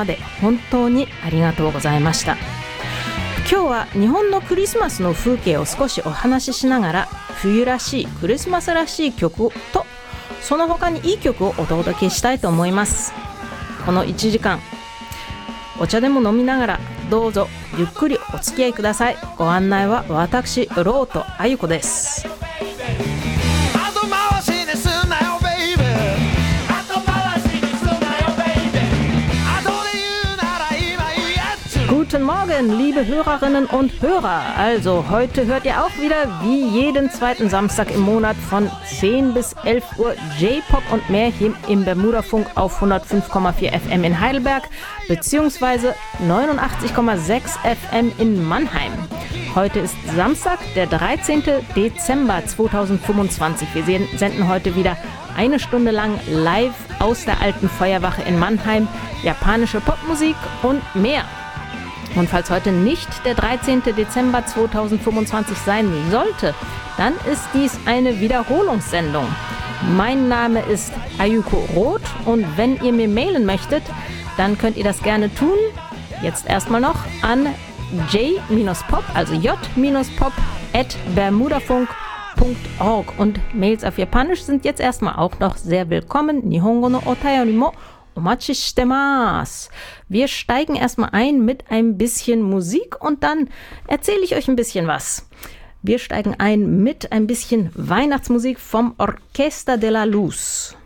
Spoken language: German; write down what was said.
で本当にありがとうございました。今日は日本のクリスマスの風景を少しお話ししながら、冬らしいクリスマスらしい曲とその他にいい曲をお届けしたいと思います。この1時間お茶でも飲みながらどうぞゆっくりお付き合いください。ご案内は私ロートあゆこです。Guten Morgen, liebe Hörerinnen und Hörer. Also, heute hört ihr auch wieder wie jeden zweiten Samstag im Monat von 10 bis 11 Uhr J-Pop und mehr hier im Bermuda-Funk auf 105,4 FM in Heidelberg bzw. 89,6 FM in Mannheim. Heute ist Samstag, der 13. Dezember 2025. Wir senden heute wieder eine Stunde lang live aus der alten Feuerwache in Mannheim, japanische Popmusik und mehr. Und falls heute nicht der 13. Dezember 2025 sein sollte, dann ist dies eine Wiederholungssendung. Mein Name ist Ayuko Roth und wenn ihr mir mailen möchtet, dann könnt ihr das gerne tun. Jetzt erstmal noch an j-pop, also j-pop@bermudafunk.org und Mails auf Japanisch sind jetzt erstmal auch noch sehr willkommen. Nihongo no otayori mo omachi shitemasu. Wir steigen erstmal ein mit ein bisschen Musik und dann erzähle ich euch ein bisschen was. Wir steigen ein mit ein bisschen Weihnachtsmusik vom Orquesta de la Luz.